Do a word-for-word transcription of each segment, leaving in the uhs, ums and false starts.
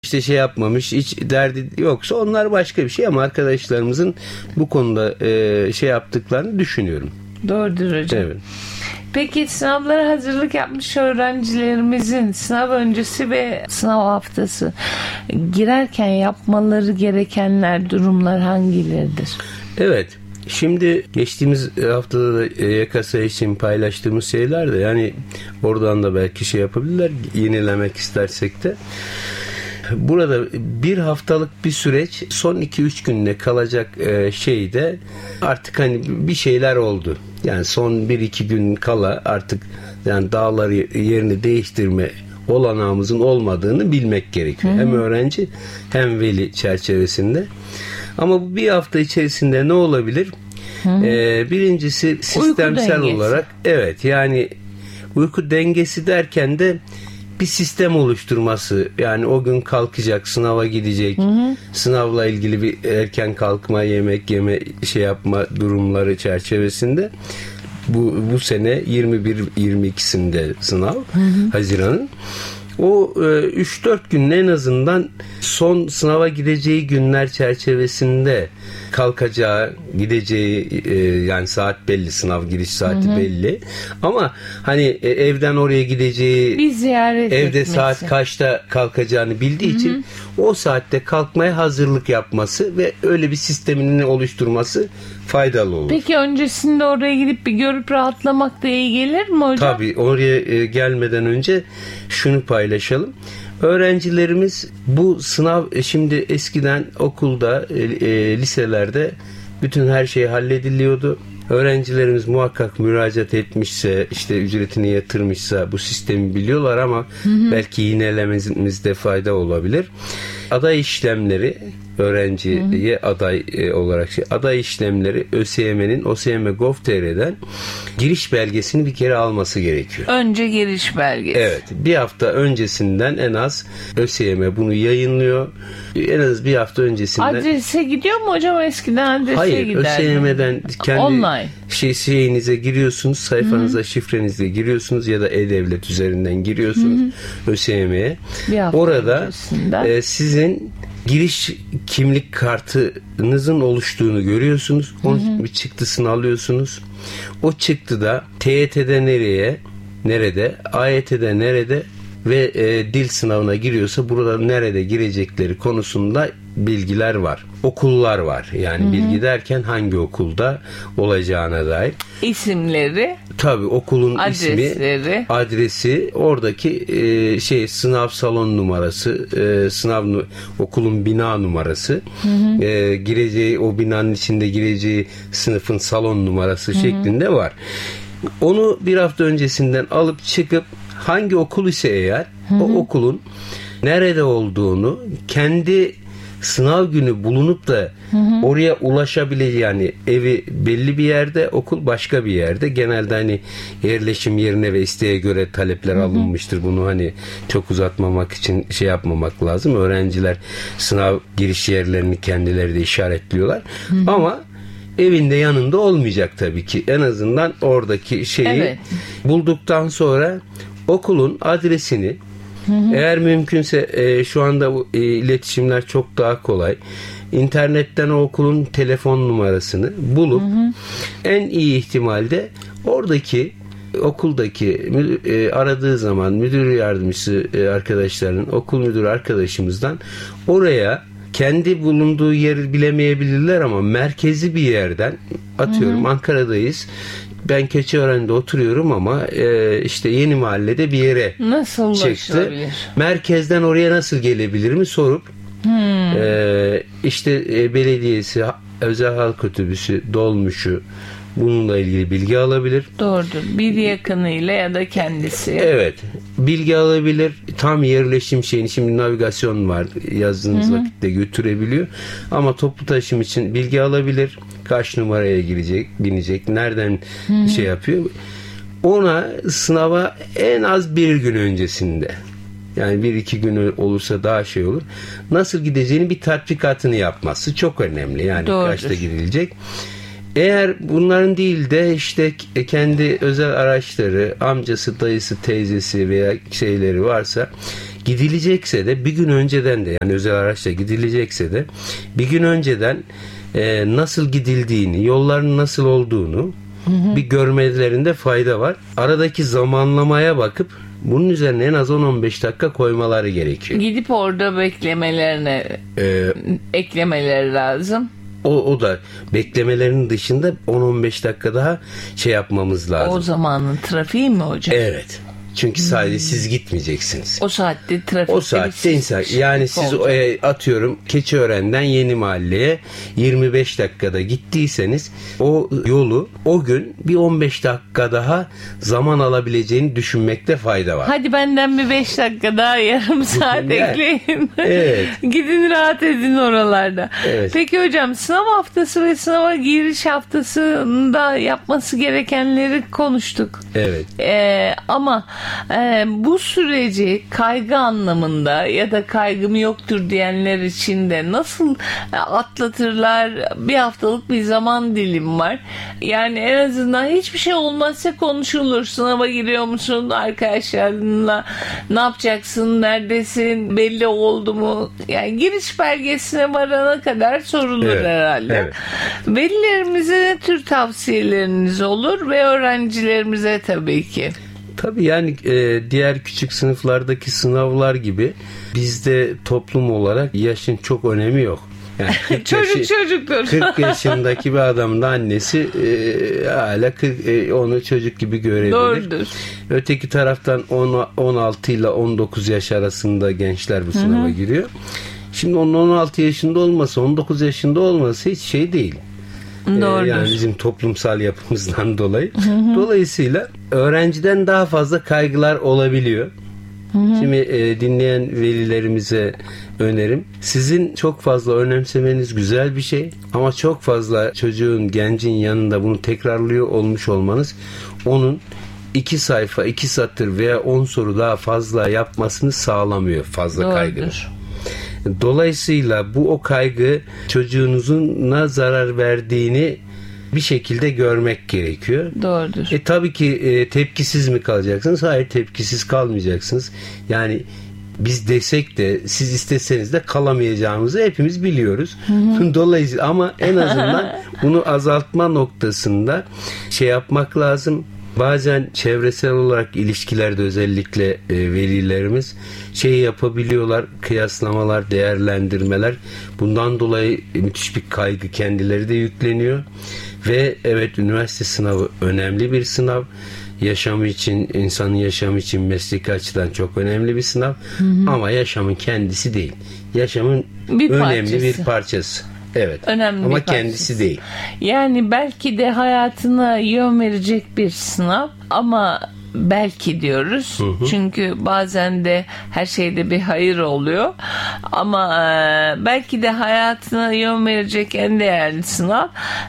işte şey yapmamış, hiç derdi yoksa onlar başka bir şey, ama arkadaşlarımızın bu konuda e, şey yaptıklarını düşünüyorum. Doğrudur hocam. Evet. Peki sınavlara hazırlık yapmış öğrencilerimizin sınav öncesi ve sınav haftası girerken yapmaları gerekenler, durumlar hangileridir? Evet. Şimdi geçtiğimiz haftada da Y K S için paylaştığımız şeyler de, yani oradan da belki şey yapabilirler, yenilemek istersek de. Burada bir haftalık bir süreç, son iki üç günde kalacak şeyde artık hani bir şeyler oldu. Yani son bir iki gün kala artık yani dağları yerini değiştirme olanağımızın olmadığını bilmek gerekiyor. Hı hı. Hem öğrenci hem veli çerçevesinde. Ama bu bir hafta içerisinde ne olabilir? Hı hı. Ee, birincisi sistemsel olarak, evet, yani uyku dengesi derken de bir sistem oluşturması, yani o gün kalkacak, sınava gidecek, hı hı. sınavla ilgili bir erken kalkma, yemek yeme, şey yapma durumları çerçevesinde bu bu sene yirmi bir yirmi ikisinde sınav, hı hı. Haziran'ın. O üç dört gün en azından son sınava gideceği günler çerçevesinde kalkacağı, gideceği, yani saat belli, sınav giriş saati, hı hı. belli. Ama hani evden oraya gideceği, bir ziyaret evde etmesi, saat kaçta kalkacağını bildiği, hı hı. için o saatte kalkmaya hazırlık yapması ve öyle bir sistemini oluşturması faydalı olur. Peki öncesinde oraya gidip bir görüp rahatlamak da iyi gelir mi hocam? Tabii, oraya gelmeden önce şunu paylaşalım. Öğrencilerimiz bu sınav, şimdi eskiden okulda, e, liselerde bütün her şey hallediliyordu. Öğrencilerimiz muhakkak müracaat etmişse, işte ücretini yatırmışsa bu sistemi biliyorlar, ama hı hı. belki yinelememizde fayda olabilir. Aday işlemleri, öğrenciye hı hı. aday olarak şey, aday işlemleri ÖSYM'nin O S Y M nokta gov nokta t r'den giriş belgesini bir kere alması gerekiyor. Önce giriş belgesi. Evet. Bir hafta öncesinden en az ÖSYM bunu yayınlıyor. En az bir hafta öncesinden. Adrese gidiyor mu hocam? Eskiden adrese Hayır, giderdi. Hayır. ÖSYM'den kendi online şey, şeyinize giriyorsunuz. Sayfanıza, hı-hı. şifrenizle giriyorsunuz ya da E-Devlet üzerinden giriyorsunuz, hı-hı. ÖSYM'ye. Orada e, sizin giriş kimlik kartınızın oluştuğunu görüyorsunuz. Onun bir çıktısını alıyorsunuz. O çıktıda T Y T'de nereye, nerede, A Y T'de nerede ve e, dil sınavına giriyorsa burada nerede girecekleri konusunda bilgiler var. Okullar var. Yani hı-hı. bilgi derken hangi okulda olacağına dair. İsimleri. Tabii, okulun adresleri. ismi, adresi, oradaki e, şey sınav salon numarası, e, sınav okulun bina numarası, e, gireceği, o binanın içinde gireceği sınıfın salon numarası, hı-hı. şeklinde var. Onu bir hafta öncesinden alıp çıkıp hangi okul ise eğer, hı-hı. o okulun nerede olduğunu, kendi sınav günü bulunup da hı hı. oraya ulaşabileceği, yani evi belli bir yerde, okul başka bir yerde. Genelde hani yerleşim yerine ve isteğe göre talepler, hı hı. alınmıştır. Bunu hani çok uzatmamak için şey yapmamak lazım. Öğrenciler sınav giriş yerlerini kendileri de işaretliyorlar. Hı hı. Ama evinde yanında olmayacak tabii ki. En azından oradaki şeyi, evet. bulduktan sonra okulun adresini, hı hı. eğer mümkünse e, şu anda e, iletişimler çok daha kolay. İnternetten o okulun telefon numarasını bulup, hı hı. en iyi ihtimalde oradaki okuldaki e, aradığı zaman müdür yardımcısı e, arkadaşlarının, okul müdürü arkadaşımızdan oraya, kendi bulunduğu yeri bilemeyebilirler ama merkezi bir yerden, atıyorum, hı hı. Ankara'dayız, ben Keçiören'de oturuyorum ama e, işte Yeni Mahalle'de bir yere nasıl çıktı. Merkezden oraya nasıl gelebilir mi sorup, hmm. e, işte e, belediyesi, özel halk otobüsü, dolmuşu, bununla ilgili bilgi alabilir. Doğrudur. Bir yakınıyla ya da kendisi. Evet. Bilgi alabilir. Tam yerleşim şeyini, şimdi navigasyon var. Yazdığınız hı hı. vakitte götürebiliyor. Ama toplu taşım için bilgi alabilir. Kaç numaraya girecek, binecek, nereden hı hı. şey yapıyor. Ona sınava en az bir gün öncesinde, yani bir iki gün olursa daha şey olur, nasıl gideceğini bir tatbikatını yapması çok önemli. Yani doğrudur. Kaçta gidilecek. Eğer bunların değil de işte kendi özel araçları, amcası, dayısı, teyzesi veya şeyleri varsa gidilecekse de bir gün önceden de, yani özel araçla gidilecekse de bir gün önceden e, nasıl gidildiğini, yolların nasıl olduğunu hı hı. bir görmelerinde fayda var. Aradaki zamanlamaya bakıp bunun üzerine en az on on beş dakika koymaları gerekiyor. Gidip orada beklemelerine ee, eklemeleri lazım. O, o da beklemelerinin dışında on on beş dakika daha şey yapmamız lazım. O zamanın trafiği mi hocam? Evet. Çünkü sadece hmm. siz gitmeyeceksiniz. O saatte trafikte O saatte insan, yani siz e, atıyorum Keçiören'den Yeni Mahalle'ye yirmi beş dakikada gittiyseniz o yolu o gün bir on beş dakika daha zaman alabileceğini düşünmekte fayda var. Hadi benden bir beş dakika daha yarım saat ekleyin. Evet. Gidin rahat edin oralarda. Evet. Peki hocam, sınav haftası ve sınava giriş haftasında yapması gerekenleri konuştuk. Evet. Ee, ama Ee, bu süreci kaygı anlamında ya da kaygım yoktur diyenler için de nasıl atlatırlar? Bir haftalık bir zaman dilim var. Yani en azından hiçbir şey olmazsa konuşulur. Sınava giriyor musun? Arkadaşlarınla ne yapacaksın? Neredesin? Belli oldu mu? Yani giriş belgesine varana kadar sorulur evet, herhalde. Evet. Velilerimize ne tür tavsiyeleriniz olur ve öğrencilerimize tabii ki? Tabii yani e, diğer küçük sınıflardaki sınavlar gibi bizde toplum olarak yaşın çok önemi yok. Yani çocuk yaşı, çocuktur. kırk yaşındaki bir adamın da annesi e, hala kırk, e, onu çocuk gibi görebilir. Doğrudur. Öteki taraftan on, on altı ile on dokuz yaş arasında gençler bu sınava Hı-hı. giriyor. Şimdi onun on altı yaşında olması, on dokuz yaşında olması hiç şey değil. Doğrudur. Yani bizim toplumsal yapımızdan dolayı. Hı hı. Dolayısıyla öğrenciden daha fazla kaygılar olabiliyor. Hı hı. Şimdi e, dinleyen velilerimize önerim. Sizin çok fazla önemsemeniz güzel bir şey. Ama çok fazla çocuğun, gencin yanında bunu tekrarlıyor olmuş olmanız onun iki sayfa, iki satır veya on soru daha fazla yapmasını sağlamıyor fazla Doğrudur. kaygının. Dolayısıyla bu o kaygı çocuğunuzun zarar verdiğini bir şekilde görmek gerekiyor. Doğrudur. E tabii ki e, tepkisiz mi kalacaksınız? Hayır, tepkisiz kalmayacaksınız. Yani biz desek de siz isteseniz de kalamayacağımızı hepimiz biliyoruz. Hı hı. Dolayısıyla ama en azından bunu azaltma noktasında şey yapmak lazım. Bazen çevresel olarak ilişkilerde özellikle e, velilerimiz şey yapabiliyorlar, kıyaslamalar, değerlendirmeler. Bundan dolayı müthiş bir kaygı kendileri de yükleniyor. Ve evet, üniversite sınavı önemli bir sınav. Yaşamı için, insanın yaşamı için mesleki açıdan çok önemli bir sınav. Hı hı. Ama yaşamın kendisi değil. Yaşamın bir önemli parçası. bir parçası. Evet. Önemli ama bir kendisi değil. Yani belki de hayatına yön verecek bir sınav ama belki diyoruz. Hı hı. Çünkü bazen de her şeyde bir hayır oluyor. Ama e, belki de hayatına yön verecek en değerli sınav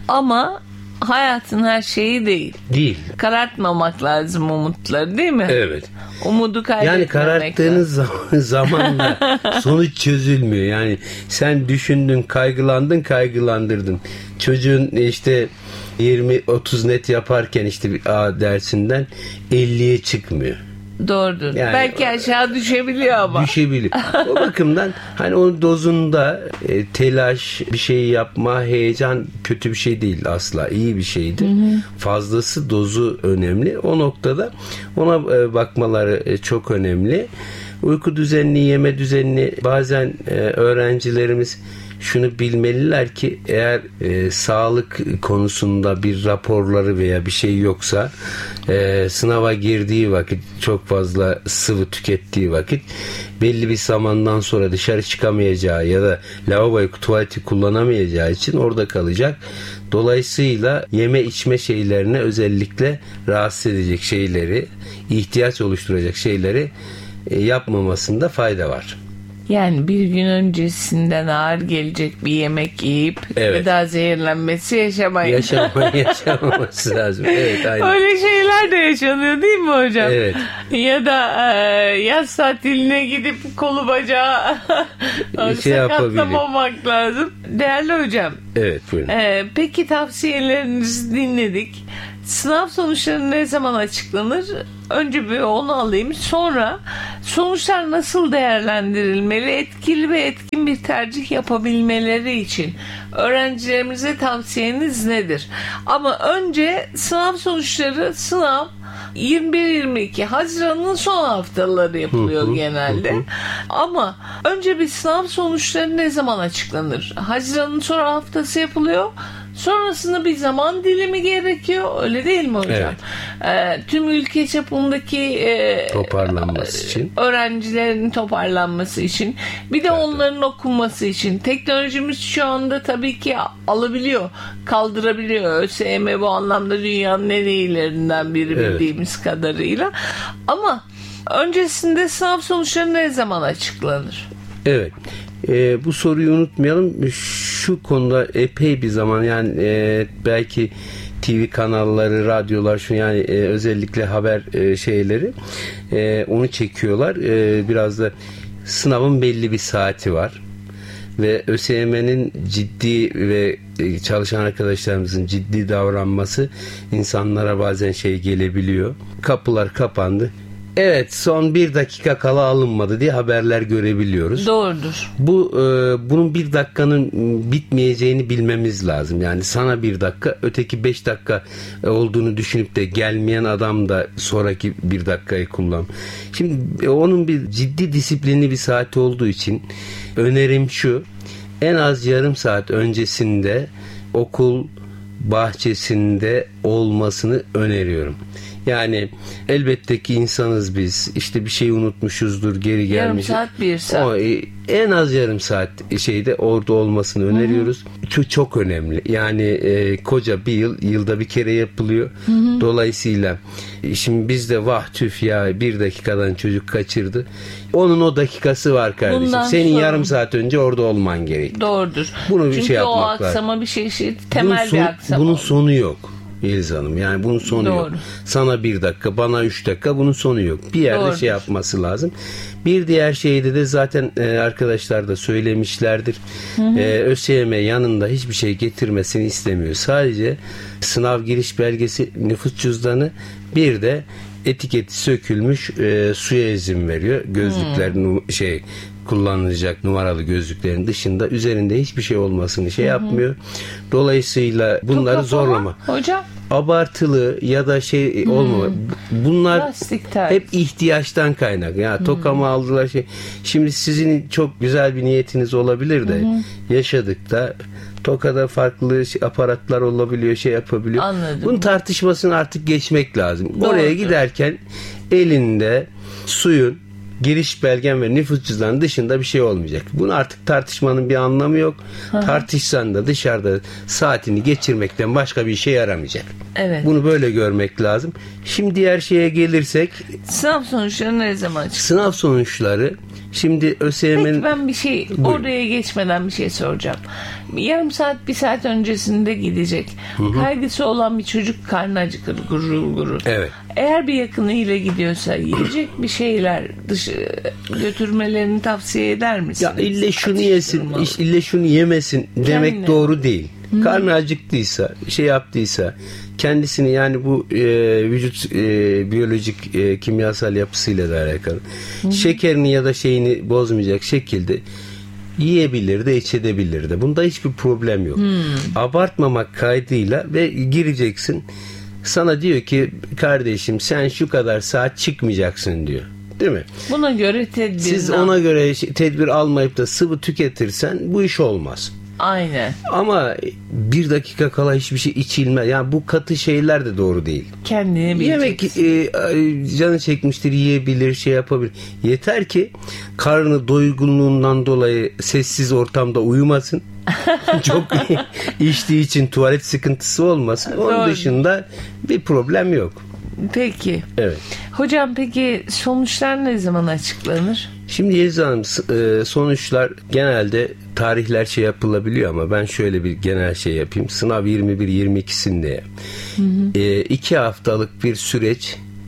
ama hayatın her şeyi değil. Değil. Karartmamak lazım umutları, değil mi? Evet. Umudu kaybetmemek. Yani kararttığınız zaman, zamanla sonuç çözülmüyor. Yani sen düşündün, kaygılandın, kaygılandırdın. Çocuğun işte yirmi otuz net yaparken işte bir A dersinden elliye çıkmıyor. Doğrudur. Yani, belki aşağı düşebiliyor ama. Düşebiliyor. O bakımdan hani onun dozunda e, telaş, bir şey yapma, heyecan kötü bir şey değil asla. İyi bir şeydir. Hı hı. Fazlası, dozu önemli. O noktada ona e, bakmaları e, çok önemli. Uyku düzenini, yeme düzenini bazen e, öğrencilerimiz şunu bilmeliler ki eğer e, sağlık konusunda bir raporları veya bir şey yoksa e, sınava girdiği vakit, çok fazla sıvı tükettiği vakit belli bir zamandan sonra dışarı çıkamayacağı ya da lavaboyu, tuvaleti kullanamayacağı için orada kalacak. Dolayısıyla yeme içme şeylerine, özellikle rahatsız edecek şeyleri, ihtiyaç oluşturacak şeyleri e, yapmamasında fayda var. Yani bir gün öncesinden ağır gelecek bir yemek yiyip evet. ve daha zehirlenmesi yaşamayın. Yaşamayı yaşamaması lazım. Evet, aynen. Öyle şeyler de yaşanıyor değil mi hocam? Evet. Ya da e, yaz tatiline gidip kolu bacağı şey sakatlamamak lazım. Değerli hocam. Evet, buyurun. E, peki tavsiyelerinizi dinledik. Sınav sonuçları ne zaman açıklanır? Önce bir onu alayım. Sonra sonuçlar nasıl değerlendirilmeli? Etkili ve etkin bir tercih yapabilmeleri için öğrencilerimize tavsiyeniz nedir? Ama önce sınav sonuçları, sınav yirmi bir yirmi iki Haziran'ın son haftaları yapılıyor hı hı, genelde. Hı hı. Ama önce bir sınav sonuçları ne zaman açıklanır? Haziran'ın son haftası yapılıyor. Sonrasında bir zaman dilimi gerekiyor. Öyle değil mi hocam? Evet. Ee, tüm ülke çapındaki e, toparlanması için, öğrencilerin toparlanması için, bir de evet, onların okunması için. Teknolojimiz şu anda tabii ki alabiliyor, kaldırabiliyor. ÖSYM bu anlamda dünyanın en iyilerinden biri, evet, bildiğimiz kadarıyla. Ama öncesinde sınav sonuçları ne zaman açıklanır? Evet. E, bu soruyu unutmayalım. Şu konuda epey bir zaman, yani e, belki T V kanalları, radyolar, şu yani e, özellikle haber e, şeyleri e, onu çekiyorlar. E, biraz da sınavın belli bir saati var ve ÖSYM'nin ciddi ve çalışan arkadaşlarımızın ciddi davranması insanlara bazen şey gelebiliyor. Kapılar kapandı. Evet, son bir dakika kala alınmadı diye haberler görebiliyoruz. Doğrudur. Bu e, bunun bir dakikanın bitmeyeceğini bilmemiz lazım. Yani sana bir dakika, öteki beş dakika olduğunu düşünüp de gelmeyen adam da sonraki bir dakikayı kullan. Şimdi onun bir ciddi disiplinli bir saati olduğu için önerim şu: en az yarım saat öncesinde okul bahçesinde olmasını öneriyorum. Yani elbette ki insanız biz. İşte bir şey unutmuşuzdur, geri gelmişiz. Yarım saat, bir saat. O, en az yarım saat şeyde orada olmasını öneriyoruz. Çok, çok önemli. Yani e, koca bir yıl, yılda bir kere yapılıyor. Hı hı. Dolayısıyla şimdi biz de vah tüf ya, bir dakikadan çocuk kaçırdı. Onun o dakikası var kardeşim. Bundan Senin sonra yarım saat önce orada olman gerek. Doğrudur. Bunu bir Çünkü şey yapmak o lazım. aksama bir şey, şey temel bunun son, bir aksama. Bunun sonu yok Yeliz Hanım. Yani bunun sonu Doğru. yok. Sana bir dakika, bana üç dakika, bunun sonu yok. Bir yerde Doğrudur. şey yapması lazım. Bir diğer şeyde de zaten e, arkadaşlar da söylemişlerdir. Hı hı. E, ÖSYM yanında hiçbir şey getirmesini istemiyor. Sadece sınav giriş belgesi, nüfus cüzdanı, bir de etiketi sökülmüş e, suya izin veriyor. Gözlükler hmm. şey kullanılacak numaralı gözlüklerin dışında üzerinde hiçbir şey olmasını şey Hı-hı. yapmıyor. Dolayısıyla bunları Toka zorlama. Hocam. Abartılı ya da şey hmm. olmama. Bunlar hep ihtiyaçtan kaynak. Ya hmm. toka mı aldılar şey. Şimdi sizin çok güzel bir niyetiniz olabilir de hmm. yaşadık da tokada farklı aparatlar olabiliyor, şey yapabiliyor. Anladım. Bunun tartışmasını artık geçmek lazım. Doğru. Oraya giderken elinde suyun, giriş belgen ve nüfus cüzdanı dışında bir şey olmayacak. Bunu artık tartışmanın bir anlamı yok. Hı-hı. Tartışsan da dışarıda saatini geçirmekten başka bir işe yaramayacak. Evet. Bunu böyle görmek lazım. Şimdi diğer şeye gelirsek, sınav sonuçları ne zaman çıkıyor? Sınav sonuçları şimdi ÖSYM'nin... Peki ben bir şey, Buyurun. oraya geçmeden bir şey soracağım. Yarım saat, bir saat öncesinde gidecek. Hı-hı. Kaygısı olan bir çocuk, karnı acıkır, gurur gurur. Evet. Eğer bir yakınıyla gidiyorsa yiyecek bir şeyler dışı götürmelerini tavsiye eder misin? Ya ille şunu yesin, ille şunu yemesin demek Kendine. doğru değil. Hı. Karnı acıktıysa, şey yaptıysa, kendisini, yani bu e, vücut e, biyolojik e, kimyasal yapısıyla da alakalı. Hı. Şekerini ya da şeyini bozmayacak şekilde yiyebilir de içebilir de. Bunda hiçbir problem yok. Hmm. Abartmamak kaydıyla ve gireceksin. Sana diyor ki kardeşim sen şu kadar saat çıkmayacaksın diyor. Değil mi? Buna göre tedbir. Siz ona göre tedbir almayıp da sıvı tüketirsen bu iş olmaz. Aynen. Ama bir dakika kala hiçbir şey içilmez. Yani bu katı şeyler de doğru değil. Kendini bileceksin. Yemek e, canı çekmiştir, yiyebilir, şey yapabilir. Yeter ki karnı doygunluğundan dolayı sessiz ortamda uyumasın. Çok içtiği için tuvalet sıkıntısı olmasın. Onun doğru. dışında bir problem yok. Peki. Evet. Hocam peki sonuçlar ne zaman açıklanır? Şimdi Yeliz Hanım, sonuçlar genelde tarihler şey yapılabiliyor ama ben şöyle bir genel şey yapayım. Sınav yirmi bir yirmi ikisinde e, iki haftalık bir süreç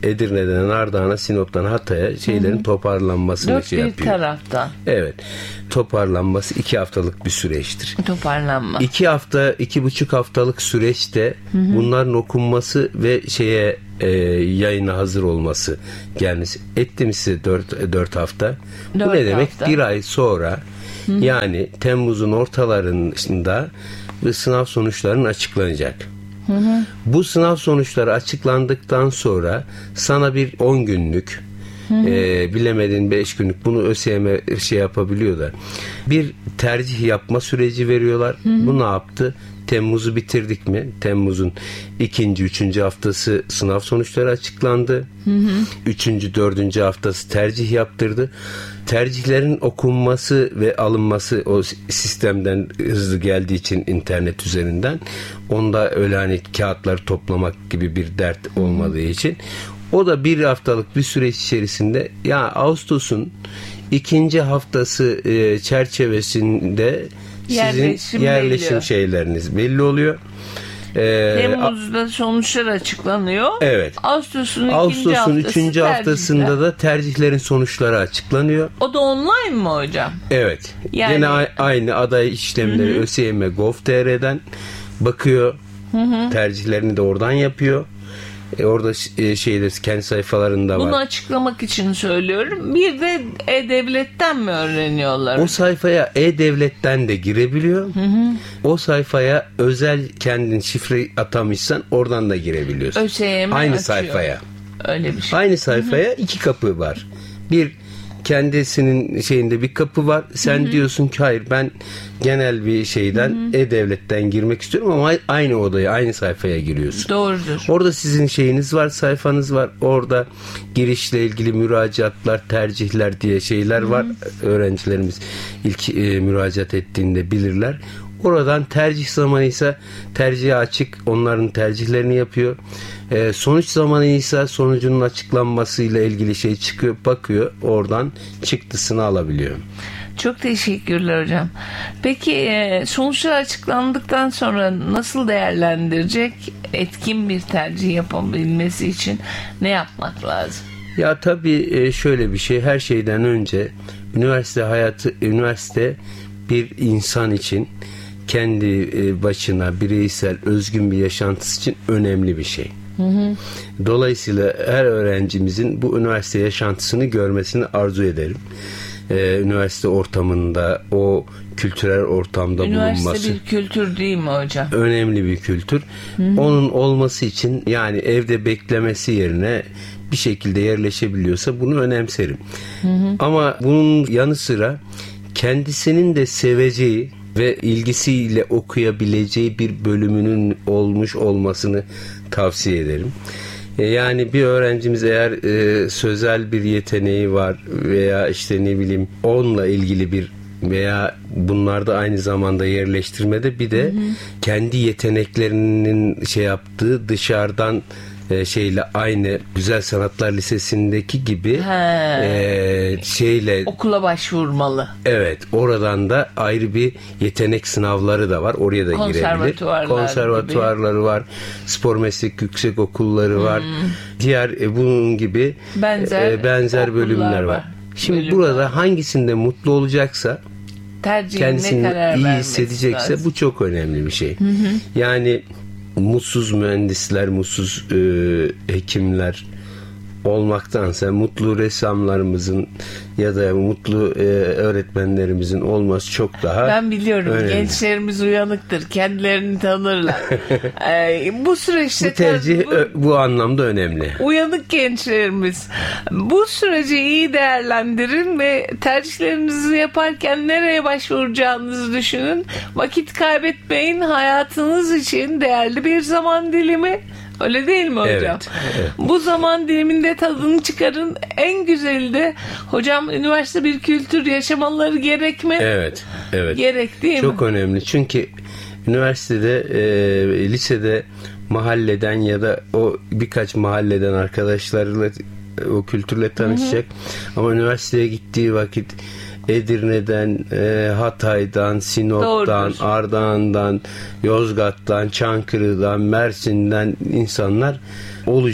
Edirne'den Ardahan'a, Sinop'tan Hatay'a şeylerin Hı-hı. toparlanmasını Dört şey yapıyor. Dört bir taraftan. Evet. Toparlanması iki haftalık bir süreçtir. Toparlanma. İki hafta, iki buçuk haftalık süreçte Hı-hı. bunların okunması ve şeye e, yayına hazır olması gelmesi. Ettim size dört, dört hafta. Dört Bu ne demek? hafta. Bir ay sonra Hı-hı. yani Temmuz'un ortalarında sınav sonuçlarının açıklanacak. Hı hı. Bu sınav sonuçları açıklandıktan sonra sana bir on günlük e, bilemedin beş günlük bunu ÖSYM şey yapabiliyor da bir tercih yapma süreci veriyorlar. Hı hı. Bu ne yaptı? Temmuz'u bitirdik mi? Temmuz'un ikinci, üçüncü haftası sınav sonuçları açıklandı. Hı hı. Üçüncü, dördüncü haftası tercih yaptırdı. Tercihlerin okunması ve alınması o sistemden hızlı geldiği için internet üzerinden onda öyle hani kağıtları toplamak gibi bir dert olmadığı için o da bir haftalık bir süreç içerisinde ya Ağustos'un ikinci haftası e, çerçevesinde sizin yerleşim, yerleşim şeyleriniz belli oluyor. Ee, Temmuz'da sonuçlar açıklanıyor. Evet. Ağustos'un, Ağustos'un ikinci üçüncü haftasında tercihler. da tercihlerin sonuçları açıklanıyor. O da online mi hocam? Evet. Yani... Yine aynı aday işlemleri Hı-hı. ÖSYM nokta gov nokta tr'den bakıyor. Hı-hı. Tercihlerini de oradan yapıyor. E orada e, şeyler kendi sayfalarında Bunu var. Bunu açıklamak için söylüyorum. Bir de E-Devlet'ten mi öğreniyorlar? O sayfaya E-Devlet'ten de girebiliyor. Hı hı. O sayfaya özel kendin şifre atamışsan oradan da girebiliyorsun. ÖSYM Aynı açıyor. sayfaya. Öyle bir şey. Aynı sayfaya hı hı. iki kapı var. Bir kendisinin şeyinde bir kapı var. Sen hı hı. diyorsun ki hayır ben genel bir şeyden hı hı. E-Devlet'ten girmek istiyorum ama aynı odaya, aynı sayfaya giriyorsun. Doğrudur. Orada sizin şeyiniz var, sayfanız var. Orada girişle ilgili müracaatlar, tercihler diye şeyler hı hı. var. Öğrencilerimiz ilk e, müracaat ettiğinde bilirler. Oradan tercih zamanıysa tercihe açık, onların tercihlerini yapıyor. Ee, sonuç zamanıysa sonucunun açıklanmasıyla ilgili şey çıkıyor, bakıyor, oradan çıktısını alabiliyor. Çok teşekkürler hocam. Peki sonuçlar açıklandıktan sonra nasıl değerlendirecek? Etkin bir tercih yapabilmesi için ne yapmak lazım? Ya tabii şöyle bir şey, her şeyden önce üniversite hayatı, üniversite bir insan için kendi başına bireysel, özgün bir yaşantısı için önemli bir şey. Hı hı. Dolayısıyla her öğrencimizin bu üniversite yaşantısını görmesini arzu ederim. Ee, üniversite ortamında, o kültürel ortamda üniversite bulunması. Üniversite bir kültür değil mi hocam? Önemli bir kültür. Hı hı. Onun olması için yani evde beklemesi yerine bir şekilde yerleşebiliyorsa bunu önemserim. Hı hı. Ama bunun yanı sıra kendisinin de seveceği ve ilgisiyle okuyabileceği bir bölümünün olmuş olmasını tavsiye ederim. Yani bir öğrencimiz eğer e, sözel bir yeteneği var veya işte ne bileyim onunla ilgili bir veya bunlarda aynı zamanda yerleştirmede bir de hı hı. kendi yeteneklerinin şey yaptığı dışarıdan e, şeyle aynı Güzel Sanatlar Lisesi'ndeki gibi e, şeyle okula başvurmalı. Evet, oradan da ayrı bir yetenek sınavları da var. Oraya da girebilir. Konservatuvarları var. Spor meslek yüksek okulları var. Hmm. Diğer e, bunun gibi benzer, e, benzer bölümler var. var. Şimdi Bölüm burada var. Hangisinde mutlu olacaksa tercihine kendisini iyi hissedecekse lazım. Bu çok önemli bir şey. Hı hı. Yani mutsuz mühendisler, mutsuz e, hekimler olmaktansa mutlu ressamlarımızın ya da mutlu e, öğretmenlerimizin olması çok daha ben biliyorum önemli. Gençlerimiz uyanıktır, kendilerini tanırlar. ee, bu süreçte bu tercih bu, bu anlamda önemli. Uyanık gençlerimiz bu süreci iyi değerlendirin ve tercihlerinizi yaparken nereye başvuracağınızı düşünün. Vakit kaybetmeyin, hayatınız için değerli bir zaman dilimi. Öyle değil mi hocam? Evet, evet. Bu zaman diliminde tadını çıkarın. En güzeli de hocam üniversite bir kültür yaşamaları gerek mi? Evet. evet. Gerek değil Çok mi? Çok önemli. Çünkü üniversitede, e, lisede mahalleden ya da o birkaç mahalleden arkadaşlarıyla o kültürle tanışacak. Hı hı. Ama üniversiteye gittiği vakit Edirne'den, e, Hatay'dan, Sinop'tan, Doğrudur. Ardahan'dan, Yozgat'tan, Çankırı'dan, Mersin'den insanlar olacak.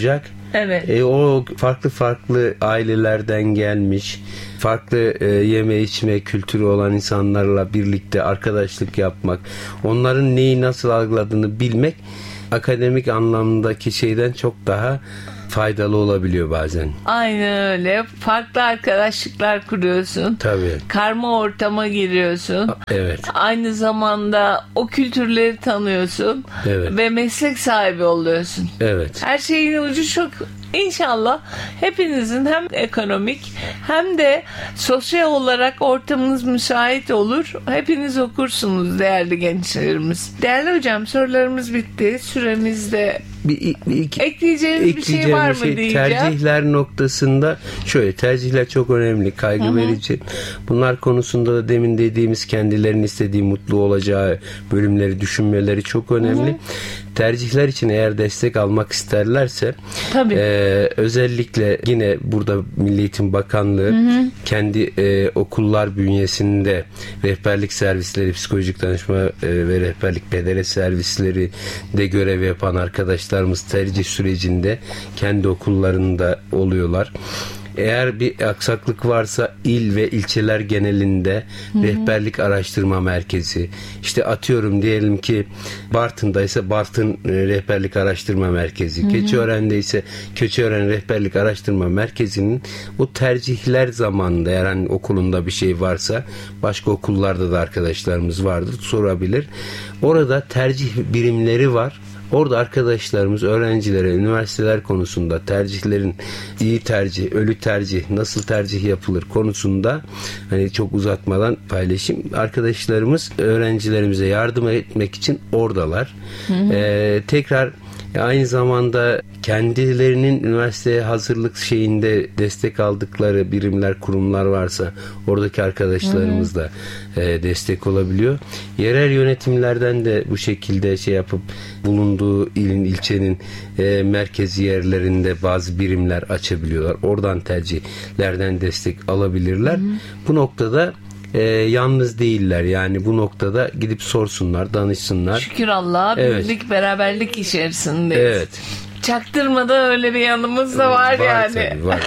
Evet. E, o farklı farklı ailelerden gelmiş, farklı e, yeme içme kültürü olan insanlarla birlikte arkadaşlık yapmak, onların neyi nasıl algıladığını bilmek akademik anlamdaki şeyden çok daha faydalı olabiliyor bazen. Aynen öyle. Farklı arkadaşlıklar kuruyorsun. Tabii. Karma ortama giriyorsun. Evet. Aynı zamanda o kültürleri tanıyorsun. Evet. Ve meslek sahibi oluyorsun. Evet. Her şeyin ucu çok. İnşallah hepinizin hem ekonomik hem de sosyal olarak ortamınız müsait olur. Hepiniz okursunuz değerli gençlerimiz. Değerli hocam, sorularımız bitti. Süremiz de bir, bir iki, ekleyeceğiniz bir şey var mı şey, diyeceğim. Tercihler noktasında şöyle, tercihler çok önemli, kaygı Hı-hı. verici. Bunlar konusunda da demin dediğimiz kendilerinin istediği, mutlu olacağı bölümleri düşünmeleri çok önemli. Hı-hı. Tercihler için eğer destek almak isterlerse e, özellikle yine burada Milli Eğitim Bakanlığı hı hı. kendi e, okullar bünyesinde rehberlik servisleri, psikolojik danışma e, ve rehberlik pedere servisleri de görev yapan arkadaşlarımız tercih sürecinde kendi okullarında oluyorlar. Eğer bir aksaklık varsa il ve ilçeler genelinde Hı-hı. rehberlik araştırma merkezi, işte atıyorum diyelim ki Bartın'daysa Bartın Rehberlik Araştırma Merkezi, Hı-hı. Keçiören'de ise Keçiören Rehberlik Araştırma Merkezi'nin o tercihler zamanında, eğer hani okulunda bir şey varsa, başka okullarda da arkadaşlarımız vardır, sorabilir. Orada tercih birimleri var. Orada arkadaşlarımız öğrencilere üniversiteler konusunda tercihlerin iyi tercih, ölü tercih, nasıl tercih yapılır konusunda hani çok uzatmadan paylaşayım. Arkadaşlarımız öğrencilerimize yardım etmek için oradalar. Hı hı. Ee, tekrar aynı zamanda kendilerinin üniversiteye hazırlık şeyinde destek aldıkları birimler, kurumlar varsa oradaki arkadaşlarımız da e, destek olabiliyor. Yerel yönetimlerden de bu şekilde şey yapıp bulunduğu ilin, ilçenin e, merkezi yerlerinde bazı birimler açabiliyorlar. Oradan tercihlerden destek alabilirler. Hı hı. Bu noktada E, yalnız değiller. Yani bu noktada gidip sorsunlar, danışsınlar. Şükür Allah'a evet. birlik, beraberlik içerisindeyiz. Evet. Çaktırmada öyle bir yanımız da var, var yani. Tabii, var.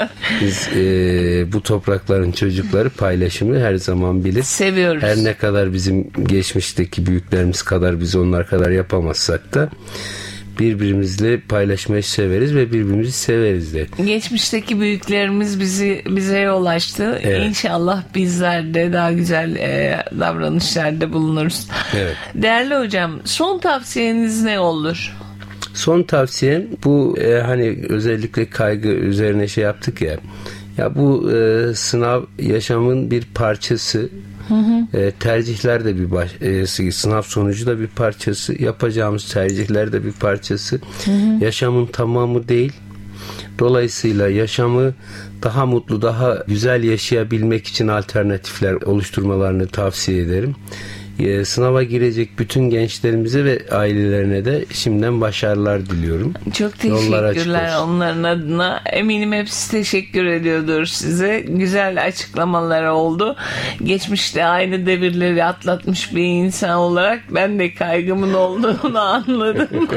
Biz e, bu toprakların çocukları paylaşımı her zaman bilir. Seviyoruz. Her ne kadar bizim geçmişteki büyüklerimiz kadar biz onlar kadar yapamazsak da birbirimizle paylaşmayı severiz ve birbirimizi severiz de. Geçmişteki büyüklerimiz bizi bize yol açtı. Evet. İnşallah bizler de daha güzel e, davranışlarda bulunuruz. Evet. Değerli hocam, son tavsiyeniz ne olur? Son tavsiyem bu e, hani özellikle kaygı üzerine şey yaptık ya. Ya bu e, sınav yaşamın bir parçası. Hı hı. E, tercihler de bir baş, e, sınav sonucu da bir parçası, yapacağımız tercihler de bir parçası. Hı hı. Yaşamın tamamı değil. Dolayısıyla yaşamı daha mutlu, daha güzel yaşayabilmek için alternatifler oluşturmalarını tavsiye ederim. E, sınava girecek bütün gençlerimize ve ailelerine de şimdiden başarılar diliyorum. Çok teşekkürler onların adına. Eminim hepsi teşekkür ediyordur size. Güzel açıklamalar oldu. Geçmişte aynı devirleri atlatmış bir insan olarak ben de kaygımın olduğunu anladım.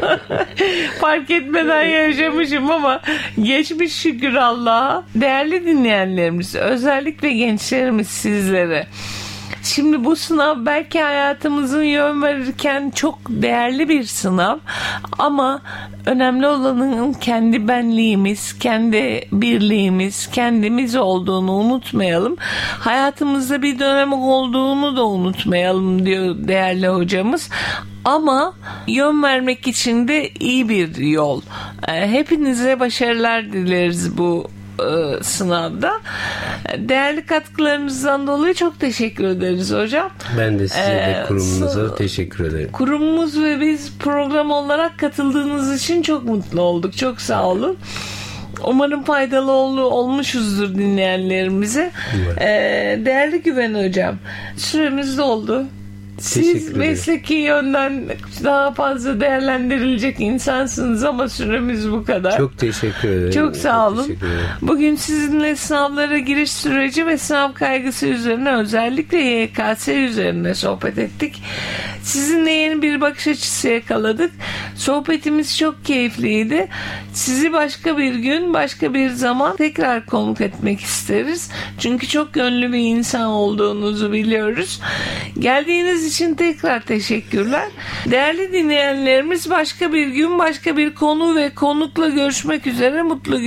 Fark etmeden yaşamışım ama geçmiş şükür Allah'a. Değerli dinleyenlerimiz, özellikle gençlerimiz sizlere. Şimdi bu sınav belki hayatımızın yön verirken çok değerli bir sınav ama önemli olanın kendi benliğimiz, kendi birliğimiz, kendimiz olduğunu unutmayalım. Hayatımızda bir dönem olduğunu da unutmayalım diyor değerli hocamız. Ama yön vermek için de iyi bir yol. Hepinize başarılar dileriz bu sınavda. Değerli katkılarınızdan dolayı çok teşekkür ederiz hocam. Ben de size de kurumumuza ee, teşekkür ederim. Kurumumuz ve biz program olarak katıldığınız için çok mutlu olduk. Çok sağ olun. Umarım faydalı ol, olmuşuzdur dinleyenlerimize. Ee, değerli Güven hocam, süremiz doldu. Siz mesleki yönden daha fazla değerlendirilecek insansınız ama süremiz bu kadar. Çok teşekkür ederim. Çok sağ olun. Bugün sizinle sınavlara giriş süreci ve sınav kaygısı üzerine, özellikle Y K S üzerine sohbet ettik. Sizinle yeni bir bakış açısı yakaladık. Sohbetimiz çok keyifliydi. Sizi başka bir gün, başka bir zaman tekrar konuk etmek isteriz. Çünkü çok gönüllü bir insan olduğunuzu biliyoruz. Geldiğiniz için tekrar teşekkürler. Değerli dinleyenlerimiz, başka bir gün, başka bir konu ve konukla görüşmek üzere. Mutlu günler.